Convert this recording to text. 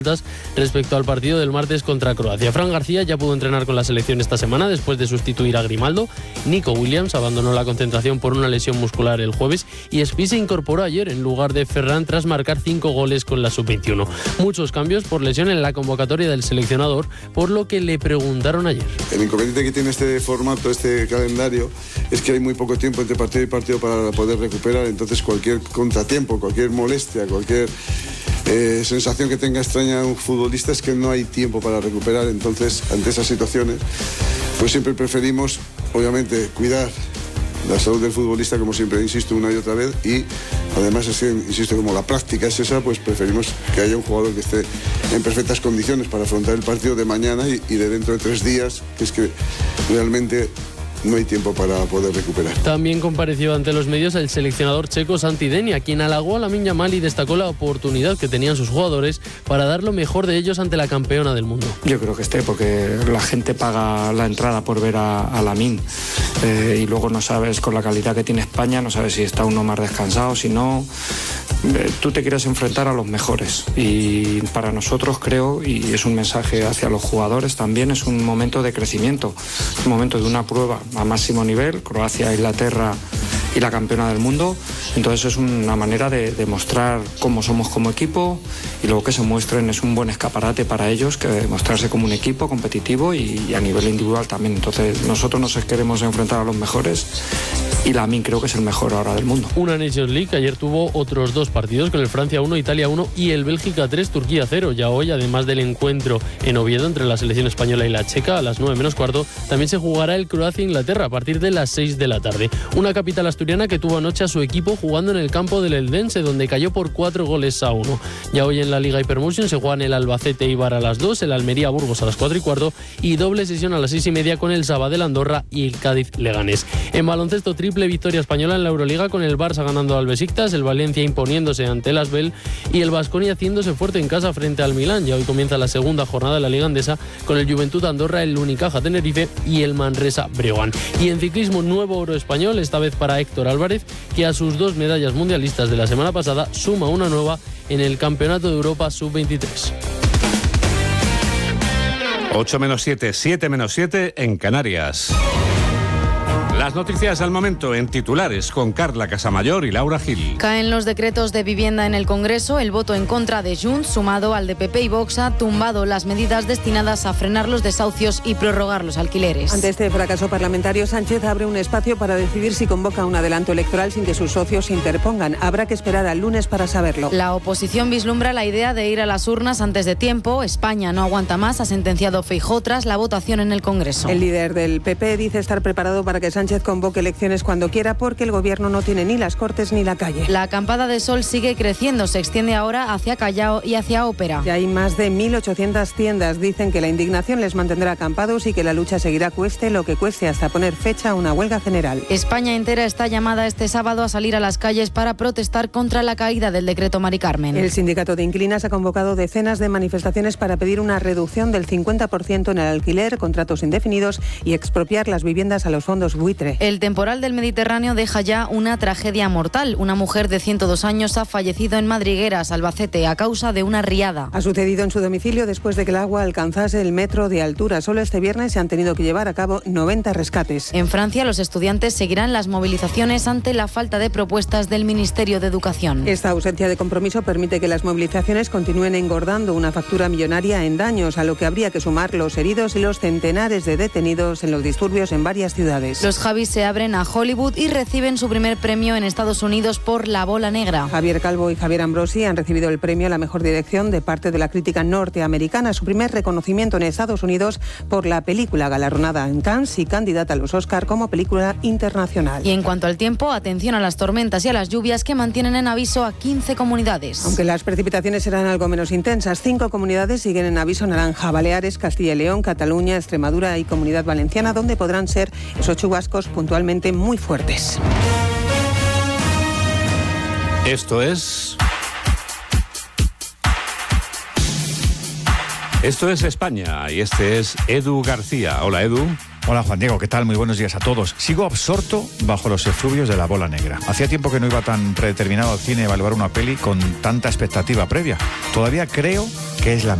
respecto al partido del martes contra Croacia. Fran García ya pudo entrenar con la selección esta semana después de sustituir a Grimaldo. Nico Williams abandonó la concentración por una lesión muscular el jueves y Espí se incorporó ayer en lugar de Ferran tras marcar 5 goles con la sub-21. Muchos cambios por lesión en la convocatoria del seleccionador, por lo que le preguntaron ayer. El inconveniente que tiene este formato, este calendario, es que hay muy poco tiempo entre partido y partido para poder recuperar, entonces cualquier contratiempo, cualquier molestia, cualquier sensación que tenga extraña un futbolista es que no hay tiempo para recuperar. Entonces, ante esas situaciones, pues siempre preferimos, obviamente, cuidar la salud del futbolista, como siempre insisto una y otra vez, y además, insisto, como la práctica es esa, pues preferimos que haya un jugador que esté en perfectas condiciones para afrontar el partido de mañana y de dentro de 3 días, que es que realmente no hay tiempo para poder recuperar. También compareció ante los medios el seleccionador checo Santi Denia, quien halagó a Lamine Yamal y destacó la oportunidad que tenían sus jugadores para dar lo mejor de ellos ante la campeona del mundo. Yo creo que porque la gente paga la entrada por ver a Lamine y luego no sabes, con la calidad que tiene España, no sabes si está uno más descansado, si no. Tú te quieres enfrentar a los mejores y para nosotros creo, y es un mensaje hacia los jugadores también, es un momento de crecimiento, un momento de una prueba a máximo nivel, Croacia, Inglaterra y la campeona del mundo. Entonces es una manera de demostrar cómo somos como equipo y luego que se muestren, es un buen escaparate para ellos, que mostrarse como un equipo competitivo y a nivel individual también. Entonces nosotros nos queremos enfrentar a los mejores y Lamine creo que es el mejor ahora del mundo. Una Nations League que ayer tuvo otros 2 partidos con el Francia 1, Italia 1 y el Bélgica 3, Turquía 0. Ya hoy, además del encuentro en Oviedo entre la selección española y la checa a las 9 menos cuarto, también se jugará el Croacia-Inglaterra a partir de las 6 de la tarde. Una capital asturiana que tuvo anoche a su equipo jugando en el campo del Eldense, donde cayó por 4-1. Ya hoy en la Liga Hypermotion se juegan el Albacete-Eibar a las 2, el Almería-Burgos a las 4:15 y doble sesión a las 6:30 con el Sabadell-Andorra y el Cádiz-Leganés. En baloncesto, triple victoria española en la Euroliga, con el Barça ganando al Besiktas, el Valencia imponiéndose ante el Asbel y el Baskonia haciéndose fuerte en casa frente al Milán. Ya hoy comienza la segunda jornada de la Liga Andesa con el Juventud Andorra, el Unicaja Tenerife y el Manresa Breogán. Y en ciclismo, nuevo oro español, esta vez para Héctor Álvarez, que a sus 2 medallas mundialistas de la semana pasada suma una nueva en el Campeonato de Europa Sub-23. 8-7, 7-7 en Canarias. Las noticias al momento en titulares con Carla Casamayor y Laura Gil. Caen los decretos de vivienda en el Congreso. El voto en contra de Junts, sumado al de PP y Vox, ha tumbado las medidas destinadas a frenar los desahucios y prorrogar los alquileres. Ante este fracaso parlamentario, Sánchez abre un espacio para decidir si convoca un adelanto electoral sin que sus socios se interpongan. Habrá que esperar al lunes para saberlo. La oposición vislumbra la idea de ir a las urnas antes de tiempo. España no aguanta más, ha sentenciado Feijóo tras la votación en el Congreso. El líder del PP dice estar preparado para que Sánchez convoque elecciones cuando quiera, porque el gobierno no tiene ni las Cortes ni la calle. La acampada de sol sigue creciendo, se extiende ahora hacia Callao y hacia Ópera. Ya hay más de 1.800 tiendas. Dicen que la indignación les mantendrá acampados y que la lucha seguirá cueste lo que cueste hasta poner fecha a una huelga general. España entera está llamada este sábado a salir a las calles para protestar contra la caída del decreto Mari Carmen. El sindicato de inquilinas ha convocado decenas de manifestaciones para pedir una reducción del 50% en el alquiler, contratos indefinidos y expropiar las viviendas a los fondos buitre. El temporal del Mediterráneo deja ya una tragedia mortal. Una mujer de 102 años ha fallecido en Madrigueras, Albacete, a causa de una riada. Ha sucedido en su domicilio después de que el agua alcanzase el metro de altura. Solo este viernes se han tenido que llevar a cabo 90 rescates. En Francia, los estudiantes seguirán las movilizaciones ante la falta de propuestas del Ministerio de Educación. Esta ausencia de compromiso permite que las movilizaciones continúen engordando una factura millonaria en daños, a lo que habría que sumar los heridos y los centenares de detenidos en los disturbios en varias ciudades. Los Javis se abren a Hollywood y reciben su primer premio en Estados Unidos por La Bola Negra. Javier Calvo y Javier Ambrosi han recibido el premio a la mejor dirección de parte de la crítica norteamericana, su primer reconocimiento en Estados Unidos por la película, galardonada en Cannes y candidata a los Oscar como película internacional. Y en cuanto al tiempo, atención a las tormentas y a las lluvias que mantienen en aviso a 15 comunidades. Aunque las precipitaciones serán algo menos intensas, 5 comunidades siguen en aviso naranja: Baleares, Castilla y León, Cataluña, Extremadura y Comunidad Valenciana, donde podrán ser esos chubascos puntualmente muy fuertes. Esto es España y este es Edu García. Hola, Edu. Hola Juan Diego, ¿qué tal? Muy buenos días a todos. Sigo absorto bajo los efluvios de La Bola Negra. Hacía tiempo que no iba tan predeterminado al cine a evaluar una peli con tanta expectativa previa. Todavía creo que es la